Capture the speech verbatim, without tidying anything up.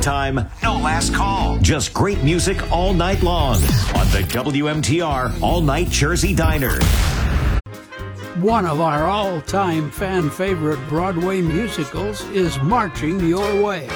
time, no last call. Just great music all night long on the W M T R All Night Jersey Diner. One of our all-time fan favorite Broadway musicals is Marching Your Way.